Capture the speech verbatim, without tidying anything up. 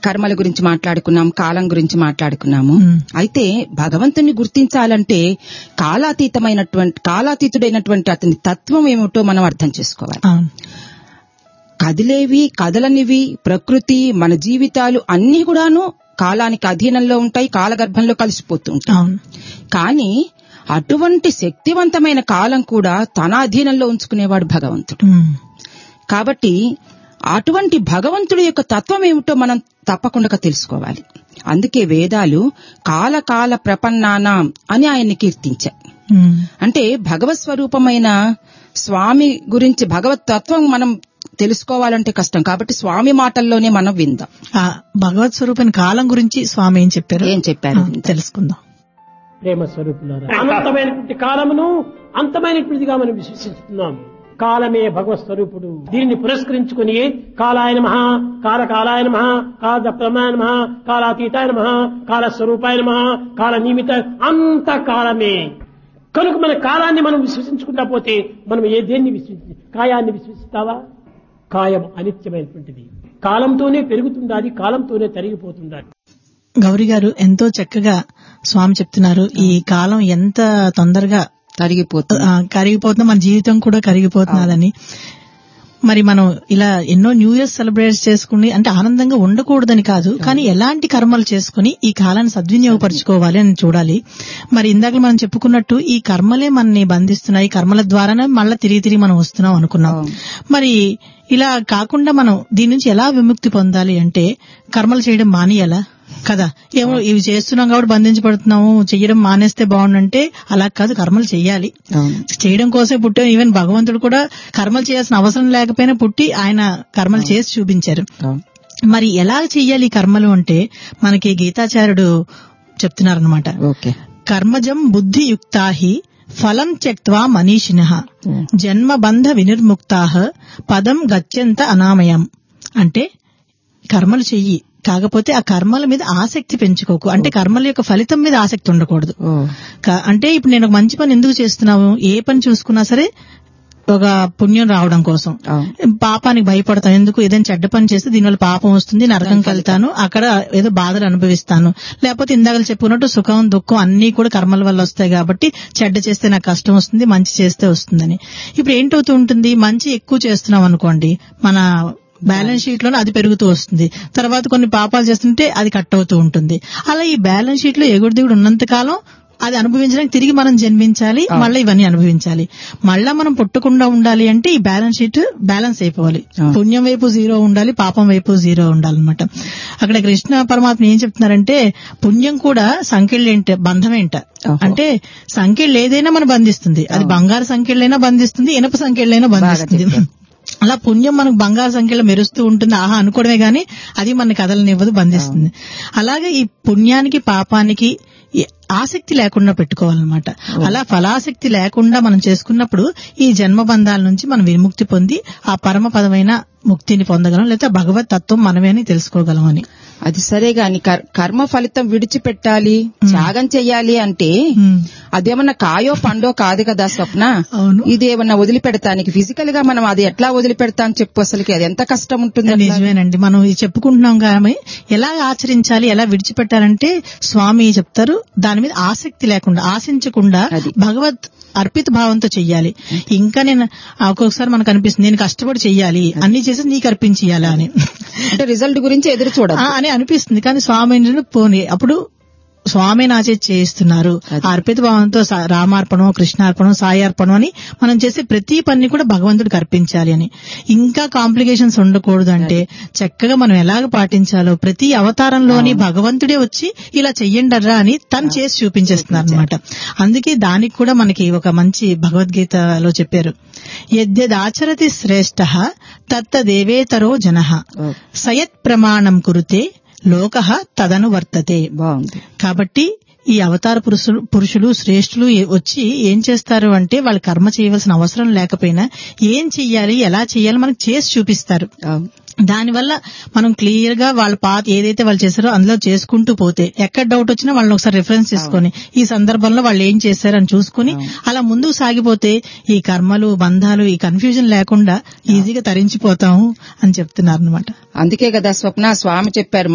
కర్మల గురించి మాట్లాడుకున్నాం, కాలం గురించి మాట్లాడుకున్నాము. అయితే భగవంతుని గుర్తించాలంటే కాలాతీతమైనటువంటి కాలాతీతుడైనటువంటి అతని తత్వం ఏమిటో మనం అర్థం చేసుకోవాలి. కదిలేవి కదలనివి ప్రకృతి మన జీవితాలు అన్ని కూడాను కాలానికి అధీనంలో ఉంటాయి, కాలగర్భంలో కలిసిపోతూ ఉంటాయి. కానీ అటువంటి శక్తివంతమైన కాలం కూడా తన అధీనంలో ఉంచుకునేవాడు భగవంతుడు. కాబట్టి అటువంటి భగవంతుడి యొక్క తత్వం ఏమిటో మనం తప్పకుండా తెలుసుకోవాలి. అందుకే వేదాలు కాలకాల ప్రపన్నానాం అని ఆయన్ని కీర్తించాయి. అంటే భగవత్ స్వరూపమైన స్వామి గురించి భగవత్ తత్వం మనం తెలుసుకోవాలంటే కష్టం. కాబట్టి స్వామి మాటల్లోనే మనం విందాం. భగవత్ స్వరూపమైన కాలం గురించి స్వామి ఏం చెప్పారు ఏం చెప్పారు తెలుసుకుందాం. ప్రేమ స్వరూపులారా, అనంతమైనటువంటి కాలమును అంతమైనటువంటిదిగా మనం విశ్వసిస్తున్నాం. కాలమే భగవత్ స్వరూపుడు. దీనిని పురస్కరించుకుని కాలాయ నమః, కాల కాలాయ నమః, కాల ప్రమాయ నమః, కాలాతీతాయ నమః, కాల స్వరూపాయ నమః, కాల నిమిత్త అంత కాలమే. కనుక మన కాలాన్ని మనం విశ్వసించుకుంటా పోతే మనం ఏ దేన్ని విశ్వసి కాయాన్ని విశ్వసిస్తావా? కాయం అనిత్యమైనటువంటిది. కాలంతోనే పెరుగుతుండాలి, కాలంతోనే తరిగిపోతుండాలి. గౌరీ గారు ఎంతో చక్కగా స్వామి చెప్తున్నారు. ఈ కాలం ఎంత తొందరగా కరిగిపోతుంది కరిగిపోతుంది మన జీవితం కూడా కరిగిపోతున్నదని. మరి మనం ఇలా ఎన్నో న్యూ ఇయర్ సెలబ్రేట్ చేసుకుని అంటే ఆనందంగా ఉండకూడదని కాదు, కానీ ఎలాంటి కర్మలు చేసుకుని ఈ కాలాన్ని సద్వినియోగపరచుకోవాలి అని చూడాలి. మరి ఇందాక మనం చెప్పుకున్నట్టు ఈ కర్మలే మనని బంధిస్తున్నాయి, కర్మల ద్వారానే మళ్ళా తిరిగి తిరిగి మనం వస్తున్నాం అనుకున్నాం. మరి ఇలా కాకుండా మనం దీని నుంచి ఎలా విముక్తి పొందాలి అంటే కర్మలు చేయడం మానేయాలా కదా? ఏమో ఇవి చేస్తున్నాం కాబట్టి బంధించబడుతున్నాము, చెయ్యడం మానేస్తే బాగుండంటే అలా కాదు, కర్మలు చెయ్యాలి. చేయడం కోసమే పుట్టాం. ఈవెన్ భగవంతుడు కూడా కర్మలు చేయాల్సిన అవసరం లేకపోయినా పుట్టి ఆయన కర్మలు చేసి చూపించారు. మరి ఎలా చెయ్యాలి కర్మలు అంటే మనకి గీతాచార్యుడు చెప్తున్నారనమాట. కర్మజం బుద్ధియుక్తాహి ఫలం త్యక్త్వా మనీషినః జన్మబంధ వినిర్ముక్తాః పదం గచ్చంత అనామయం. అంటే కర్మలు చెయ్యి, కాకపోతే ఆ కర్మల మీద ఆసక్తి పెంచుకోకు. అంటే కర్మల యొక్క ఫలితం మీద ఆసక్తి ఉండకూడదు. అంటే ఇప్పుడు నేను ఒక మంచి పని ఎందుకు చేస్తున్నావు, ఏ పని చూసుకున్నా సరే ఒక పుణ్యం రావడం కోసం, పాపానికి భయపడతాం. ఎందుకు, ఏదైనా చెడ్డ పని చేస్తే దీనివల్ల పాపం వస్తుంది, నరకంకి వెళ్తాను, అక్కడ ఏదో బాధలు అనుభవిస్తాను. లేకపోతే ఇందాక చెప్పుకున్నట్టు సుఖం దుఃఖం అన్ని కూడా కర్మల వల్ల వస్తాయి కాబట్టి చెడ్డ చేస్తే నాకు కష్టం వస్తుంది, మంచి చేస్తే వస్తుందని. ఇప్పుడు ఏంటవుతూ ఉంటుంది, మంచి ఎక్కువ చేస్తున్నాం అనుకోండి, మన బ్యాలెన్స్ షీట్ లోనే అది పెరుగుతూ వస్తుంది. తర్వాత కొన్ని పాపాలు చేస్తుంటే అది కట్ అవుతూ ఉంటుంది. అలా ఈ బ్యాలెన్స్ షీట్ లో ఎగుడు దిగుడు ఉన్నంత కాలం అది అనుభవించడానికి తిరిగి మనం జన్మించాలి, మళ్ళీ ఇవన్నీ అనుభవించాలి. మళ్ళా మనం పుట్టకుండా ఉండాలి అంటే ఈ బ్యాలెన్స్ షీట్ బ్యాలెన్స్ అయిపోవాలి. పుణ్యం వైపు జీరో ఉండాలి, పాపం వైపు జీరో ఉండాలన్నమాట. అక్కడ కృష్ణ పరమాత్మ ఏం చెప్తున్నారంటే పుణ్యం కూడా సంఖ్యలేంట బంధమేంట. అంటే సంఖ్యలు ఏదైనా మనం బంధిస్తుంది. అది బంగారు సంఖ్యలైనా బంధిస్తుంది, ఇనప సంఖ్యలైనా బంధిస్తుంది. అలా పుణ్యం మనకు బంగారు సంఖ్యలో మెరుస్తూ ఉంటుంది, ఆహా అనుకోవడమే గాని అది మన కథలనివ్వదు, బంధిస్తుంది. అలాగే ఈ పుణ్యానికి పాపానికి ఆసక్తి లేకుండా పెట్టుకోవాలన్నమాట. అలా ఫలాసక్తి లేకుండా మనం చేసుకున్నప్పుడు ఈ జన్మబంధాల నుంచి మనం విముక్తి పొంది ఆ పరమ పదమైన ముక్తిని పొందగలం, లేదా భగవత్ తత్వం మనమే అని తెలుసుకోగలం అని. అది సరే గాని కర్మ ఫలితం విడిచిపెట్టాలి, త్యాగం చెయ్యాలి అంటే అదేమన్నా కాయో పండో కాదు కదా స్వప్న. ఇదేమన్నా వదిలిపెడతానికి ఫిజికల్ గా మనం అది ఎట్లా వదిలిపెడతాం చెప్పు, అసలుకి అది ఎంత కష్టం ఉంటుంది. నిజమేనండి, మనం చెప్పుకుంటున్నాం కానీ ఎలా ఆచరించాలి, ఎలా విడిచిపెట్టాలంటే స్వామి చెప్తారు, దాని మీద ఆసక్తి లేకుండా ఆశించకుండా భగవత్ అర్పిత భావంతో చెయ్యాలి. ఇంకా నేను ఒక్కొక్కసారి మనకు అనిపిస్తుంది నేను కష్టపడి చెయ్యాలి, అన్ని చేసి నీకు అర్పించేయాలా అని, అంటే రిజల్ట్ గురించి ఎదురు చూడాలి అని అనిపిస్తుంది. కానీ స్వామి పోనీ అప్పుడు స్వామి నాచే చేయిస్తున్నారు. అర్పిత భావంతో రామార్పణం, కృష్ణార్పణం, సాయి అర్పణం అని మనం చేసే ప్రతి పని కూడా భగవంతుడికి అర్పించాలి అని. ఇంకా కాంప్లికేషన్స్ ఉండకూడదు అంటే చక్కగా మనం ఎలాగ పాటించాలో ప్రతి అవతారంలోని భగవంతుడే వచ్చి ఇలా చెయ్యండర్రా అని తను చేసి చూపించేస్తున్నారు అనమాట. అందుకే దానికి కూడా మనకి ఒక మంచి భగవద్గీతలో చెప్పారు, యద్యదాచరతి శ్రేష్ఠః తత్తదేవేతరో జనః సయత్ ప్రమాణం కురుతే లోకః తదను వర్తతే. బాగుంది. కాబట్టి ఈ అవతార పురుషులు పురుషులు శ్రేష్ఠులు వచ్చి ఏం చేస్తారు అంటే వాళ్ళు కర్మ చేయవలసిన అవసరం లేకపోయినా ఏం చెయ్యాలి, ఎలా చెయ్యాలి మనకు చేసి చూపిస్తారు. దానివల్ల మనం క్లియర్ గా వాళ్ళ పాత ఏదైతే వాళ్ళు చేశారో అందులో చేసుకుంటూ పోతే ఎక్కడ డౌట్ వచ్చినా వాళ్ళని ఒకసారి రిఫరెన్స్ చేసుకుని ఈ సందర్భంలో వాళ్ళు ఏం చేశారని చూసుకుని అలా ముందుకు సాగిపోతే ఈ కర్మలు బంధాలు ఈ కన్ఫ్యూజన్ లేకుండా ఈజీగా తరించిపోతాము అని చెప్తున్నారు అనమాట. అందుకే కదా స్వప్న స్వామి చెప్పారు,